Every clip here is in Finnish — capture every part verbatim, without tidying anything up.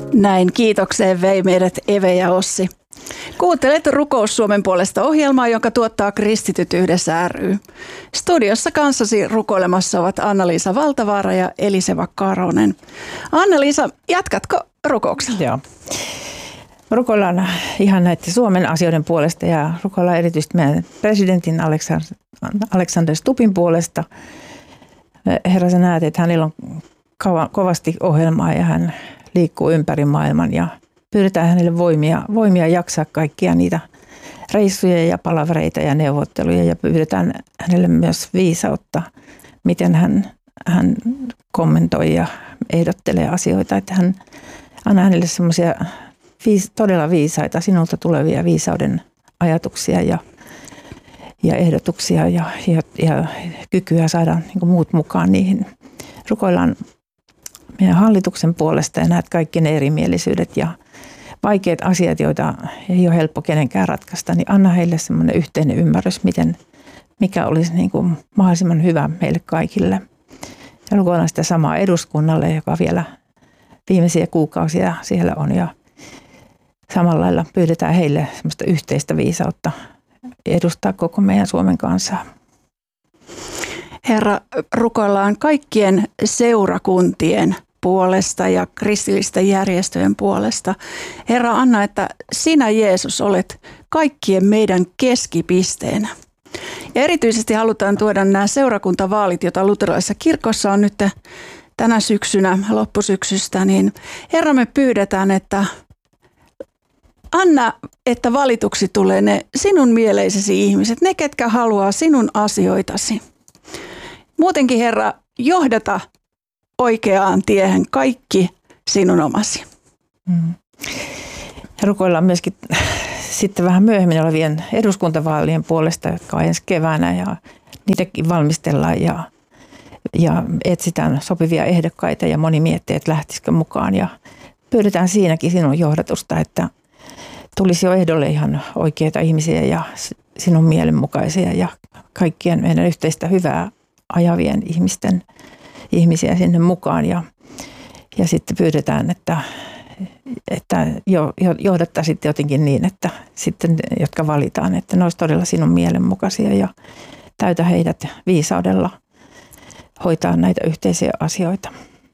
Näin kiitokseen vei meidät Eve ja Ossi. Kuuntelet Rukous Suomen puolesta -ohjelmaa, jonka tuottaa Kristityt yhdessä ry. Studiossa kanssasi rukoilemassa ovat Anna-Liisa Valtavaara ja Eliseva Karonen. Anna-Liisa, jatkatko rukouksella? Joo. Rukoillaan ihan näiden Suomen asioiden puolesta ja rukoillaan erityisesti meidän presidentin Alexander Stubbin puolesta. Herra, sä näet, että hänellä on kovasti ohjelmaa ja hän liikkuu ympäri maailman ja pyydetään hänelle voimia, voimia jaksaa kaikkia niitä reissuja ja palavereita ja neuvotteluja ja pyydetään hänelle myös viisautta, miten hän, hän kommentoi ja ehdottelee asioita, että hän antaa hänelle semmoisia viis, todella viisaita, sinulta tulevia viisauden ajatuksia ja, ja ehdotuksia ja, ja, ja kykyä saada niin kuin muut mukaan niihin. Rukoillaan meidän hallituksen puolesta ja näet kaikki ne erimielisyydet ja vaikeat asiat, joita ei ole helppo kenenkään ratkaista, niin anna heille semmoinen yhteinen ymmärrys, miten, mikä olisi niin kuin mahdollisimman hyvä meille kaikille. Ja rukoillaan sitä samaa eduskunnalle, joka vielä viimeisiä kuukausia siellä on ja samalla lailla pyydetään heille semmoista yhteistä viisautta edustaa koko meidän Suomen kansaa. Herra, rukoillaan kaikkien seurakuntien puolesta ja kristillisten järjestöjen puolesta. Herra, anna, että sinä Jeesus olet kaikkien meidän keskipisteenä. Ja erityisesti halutaan tuoda nämä seurakuntavaalit, joita luterilaisessa kirkossa on nyt tänä syksynä, loppusyksystä, niin Herra, me pyydetään, että anna, että valituksi tulee ne sinun mieleisesi ihmiset, ne ketkä haluaa sinun asioitasi. Muutenkin, Herra, johdata oikeaan tiehen kaikki sinun omasi. Mm. Ja rukoillaan myöskin sitten vähän myöhemmin olevien eduskuntavaalien puolesta, jotka on ensi keväänä ja niitäkin valmistellaan ja, ja etsitään sopivia ehdokkaita ja moni miettii, että lähtisikö mukaan ja pyydetään siinäkin sinun johdatusta, että tulisi jo ehdolle ihan oikeita ihmisiä ja sinun mielenmukaisia ja kaikkien meidän yhteistä hyvää ajavien ihmisten ihmisiä sinne mukaan ja, ja sitten pyydetään, että, että johdattaisit jotenkin niin, että sitten jotka valitaan, että ne olisi todella sinun mielenmukaisia ja täytä heidät viisaudella hoitaa näitä yhteisiä asioita.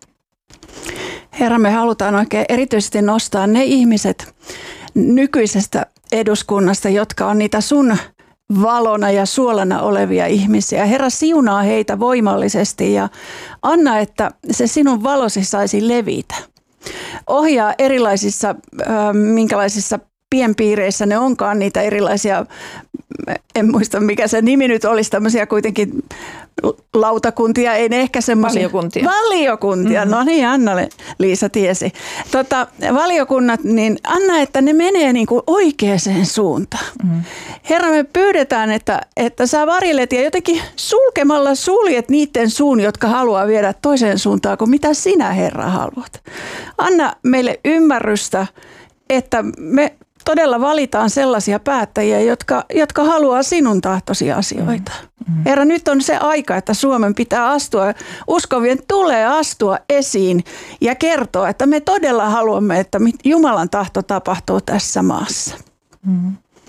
Herra, me halutaan oikein erityisesti nostaa ne ihmiset nykyisestä eduskunnasta, jotka on niitä sun valona ja suolana olevia ihmisiä. Herra, siunaa heitä voimallisesti ja anna, että se sinun valosi saisi levitä. Ohjaa erilaisissa, äh, minkälaisissa pienpiireissä ne onkaan niitä erilaisia, en muista mikä se nimi nyt olisi, tämmöisiä kuitenkin lautakuntia, ei ne ehkä semmoisia. Valiokuntia. Valiokuntia, mm-hmm. No niin, Anna-Liisa tiesi. Tota, valiokunnat, niin anna, että ne menee niin kuin oikeaan suuntaan. Mm-hmm. Herra, me pyydetään, että, että sä varjelet ja jotenkin sulkemalla suljet niiden suun, jotka haluaa viedä toiseen suuntaan kuin mitä sinä, Herra, haluat. Anna meille ymmärrystä, että me todella valitaan sellaisia päättäjiä, jotka, jotka haluaa sinun tahtosi asioita. Mm. Herra, nyt on se aika, että Suomen pitää astua, uskovien tulee astua esiin ja kertoa, että me todella haluamme, että Jumalan tahto tapahtuu tässä maassa. Mm.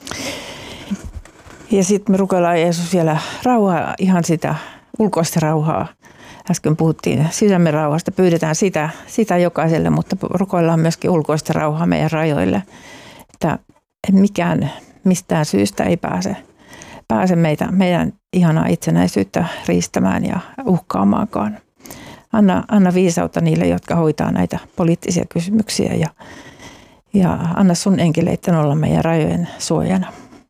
Ja sitten me rukoillaan Jeesus vielä rauhaa, ihan sitä ulkoista rauhaa. Äsken puhuttiin sydämen rauhasta, pyydetään sitä, sitä jokaiselle, mutta rukoillaan myöskin ulkoista rauhaa meidän rajoille. Että mikään mistään syystä ei pääse, pääse meitä, meidän ihanaa itsenäisyyttä riistämään ja uhkaamaankaan. Anna, anna viisautta niille, jotka hoitaa näitä poliittisia kysymyksiä ja, ja anna sun enkeleitten olla meidän rajojen suojana.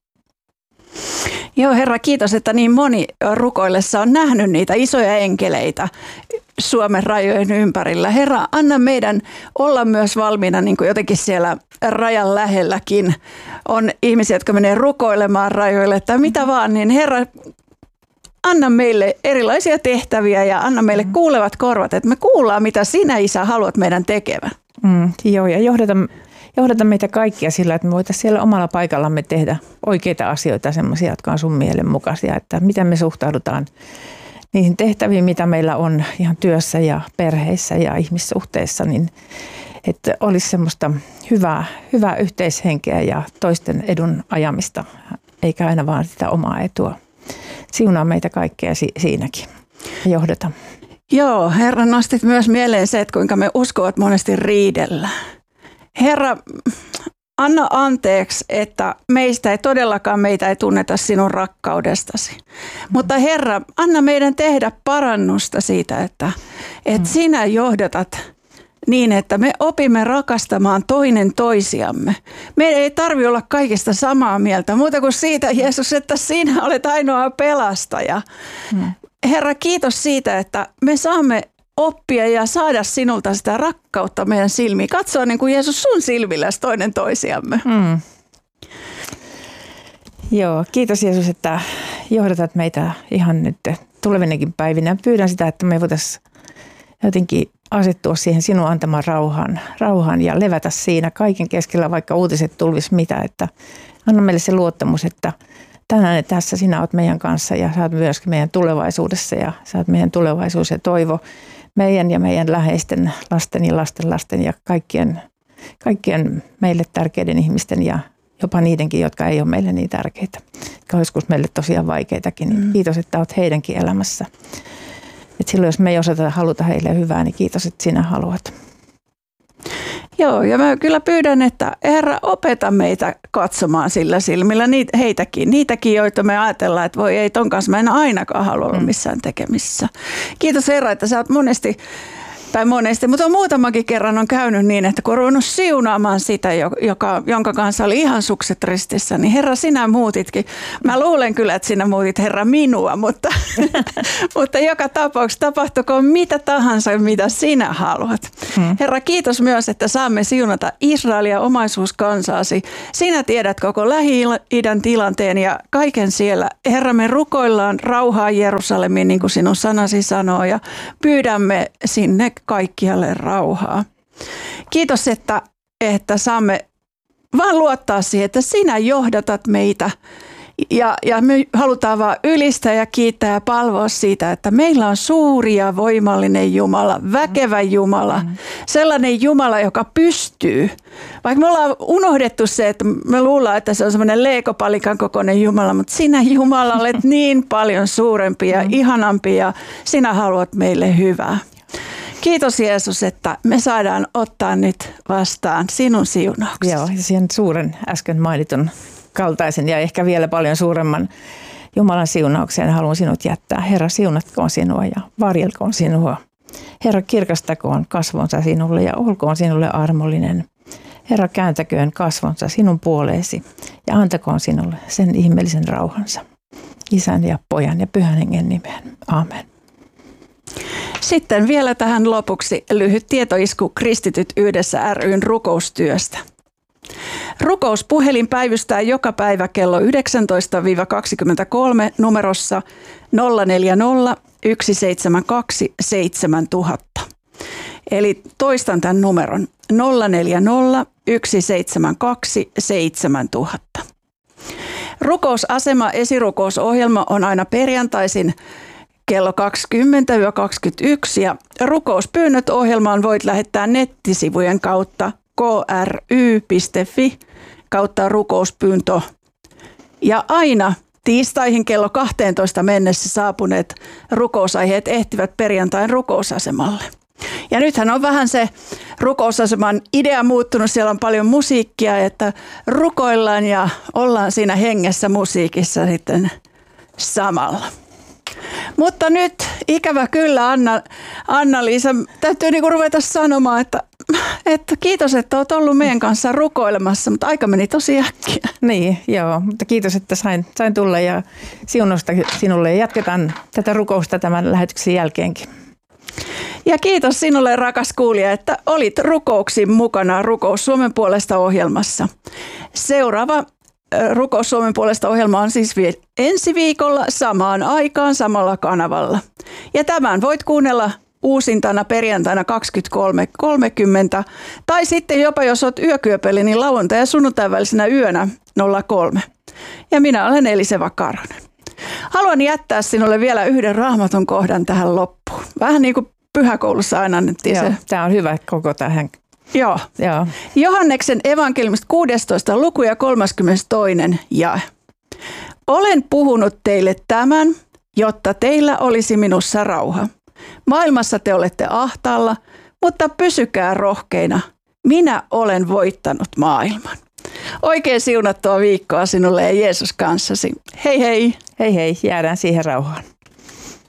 Joo, Herra, kiitos, että niin moni rukoillessa on nähnyt niitä isoja enkeleitä Suomen rajojen ympärillä. Herra, anna meidän olla myös valmiina, niin kuin jotenkin siellä rajan lähelläkin on ihmisiä, jotka menee rukoilemaan rajoille tai mitä vaan, niin Herra, anna meille erilaisia tehtäviä ja anna meille mm. kuulevat korvat, että me kuullaan, mitä sinä, Isä, haluat meidän tekevän. Mm, joo, ja johdata, johdata meitä kaikkia sillä, että me voitaisiin siellä omalla paikallamme tehdä oikeita asioita, sellaisia, jotka on sun mielenmukaisia, että miten me suhtaudutaan niihin tehtäviin, mitä meillä on ihan työssä ja perheissä ja ihmissuhteissa, niin että olisi semmoista hyvää, hyvää yhteishenkeä ja toisten edun ajamista, eikä aina vaan sitä omaa etua. Siunaa meitä kaikkea si- siinäkin ja johdeta. Joo, Herra, nostit myös mieleen se, että kuinka me uskovat monesti riidellä. Herra, anna anteeksi, että meistä ei todellakaan meitä ei tunneta sinun rakkaudestasi. Mm. Mutta Herra, anna meidän tehdä parannusta siitä, että, että mm. sinä johdatat niin, että me opimme rakastamaan toinen toisiamme. Meidän ei tarvitse olla kaikista samaa mieltä, muuta kuin siitä, Jeesus, että sinä olet ainoa pelastaja. Mm. Herra, kiitos siitä, että me saamme oppia ja saada sinulta sitä rakkautta meidän silmiin. Katsoa niin kuin Jeesus sun silmilläsi toinen toisiamme. Mm. Joo, kiitos Jeesus, että johdatat meitä ihan nyt tulevinakin päivinä. Pyydän sitä, että me voitaisiin jotenkin asettua siihen sinun antamaan rauhaan, rauhaan ja levätä siinä kaiken keskellä, vaikka uutiset tulisi mitä. Että anna meille se luottamus, että tänään tässä sinä olet meidän kanssa ja sä oot myöskin meidän tulevaisuudessa ja sä oot meidän tulevaisuus ja toivo meidän ja meidän läheisten lasten ja lasten lasten ja kaikkien, kaikkien meille tärkeiden ihmisten ja jopa niidenkin, jotka ei ole meille niin tärkeitä, jotka joskus meille tosiaan vaikeitakin. Niin kiitos, että olet heidänkin elämässä. Et silloin, jos me ei osata haluta heille hyvää, niin kiitos, että sinä haluat. Joo, ja mä kyllä pyydän, että Herra, opeta meitä katsomaan sillä silmillä niitä, heitäkin, niitäkin, joita me ajatellaan, että voi ei, ton kanssa mä en ainakaan halua olla missään tekemissä. Kiitos Herra, että sä oot monesti, tai monesti, mutta muutamakin kerran on käynyt niin, että kun on ruvennut siunaamaan sitä, joka, jonka kanssa oli ihan sukset ristissä, niin Herra, sinä muutitkin. Mä luulen kyllä, että sinä muutit Herra minua, mutta, mutta joka tapauksessa tapahtukoon mitä tahansa, mitä sinä haluat. Hmm. Herra, kiitos myös, että saamme siunata Israelia omaisuuskansaasi. Sinä tiedät koko Lähi-idän tilanteen ja kaiken siellä. Herra, me rukoillaan rauhaa Jerusalemiin, niin kuin sinun sanasi sanoo, ja pyydämme sinne kaikkialle rauhaa. Kiitos, että, että saamme vaan luottaa siihen, että sinä johdatat meitä. Ja, ja me halutaan vaan ylistää ja kiittää ja palvoa siitä, että meillä on suuri ja voimallinen Jumala, väkevä Jumala, mm. sellainen Jumala, joka pystyy. Vaikka me ollaan unohdettu se, että me luullaan, että se on semmoinen leekopalikan kokoinen Jumala, mutta sinä Jumala olet niin paljon suurempi ja mm. ihanampi ja sinä haluat meille hyvää. Kiitos Jeesus, että me saadaan ottaa nyt vastaan sinun siunauksesi. Joo, ja siihen suuren äsken mainitun kaltaisen ja ehkä vielä paljon suuremman Jumalan siunaukseen haluan sinut jättää. Herra, siunatkoon sinua ja varjelkoon sinua. Herra, kirkastakoon kasvonsa sinulle ja olkoon sinulle armollinen. Herra, kääntäköön kasvonsa sinun puoleesi ja antakoon sinulle sen ihmeellisen rauhansa. Isän ja Pojan ja Pyhän Hengen nimeen. Amen. Sitten vielä tähän lopuksi lyhyt tietoisku Kristityt yhdessä ry:n rukoustyöstä. Rukouspuhelin päivystää joka päivä kello yhdeksäntoista kaksikymmentäkolme numerossa nolla neljä nolla yksi seitsemän kaksi seitsemän tuhatta. Eli toistan tämän numeron nolla neljä nolla yksi seitsemän kaksi seitsemän tuhatta. Rukousasema esirukousohjelma on aina perjantaisin kello kaksikymmentä kaksikymmentäyksi ja rukouspyynnöt ohjelmaan voit lähettää nettisivujen kautta k r y piste f i kautta rukouspyyntö. Ja aina tiistaihin kello kaksitoista mennessä saapuneet rukousaiheet ehtivät perjantain rukousasemalle. Ja nythän on vähän se rukousaseman idea muuttunut, siellä on paljon musiikkia, että rukoillaan ja ollaan siinä hengessä musiikissa sitten samalla. Mutta nyt ikävä kyllä Anna, Anna-Liisa, täytyy niinku ruveta sanomaan, että, että kiitos, että olet ollut meidän kanssa rukoilemassa, mutta aika meni tosi äkkiä. Niin, joo, mutta kiitos, että sain, sain tulla ja siunosta sinulle ja jatketaan tätä rukousta tämän lähetyksen jälkeenkin. Ja kiitos sinulle, rakas kuulija, että olit rukouksin mukana Rukous Suomen puolesta -ohjelmassa. Seuraava Rukous Suomen puolesta -ohjelma on siis ensi viikolla samaan aikaan samalla kanavalla. Ja tämän voit kuunnella uusintana perjantaina kaksikymmentäkolme kolmekymmentä tai sitten jopa jos olet yökyöpeli, niin lauantai- ja sunnuntain välisenä yönä nolla kolme. Ja minä olen Eliseva Karonen. Haluan jättää sinulle vielä yhden raamatun kohdan tähän loppuun. Vähän niin kuin pyhäkoulussa aina annettiin se. Tämä on hyvä koko tähän Joo. Joo. Johanneksen evankeliumista kuudestoista luku ja kolmaskymmenestoinen jae. Olen puhunut teille tämän, jotta teillä olisi minussa rauha. Maailmassa te olette ahtaalla, mutta pysykää rohkeina. Minä olen voittanut maailman. Oikein siunattua viikkoa sinulle ja Jeesus kanssasi. Hei hei! Hei hei, jäädään siihen rauhaan.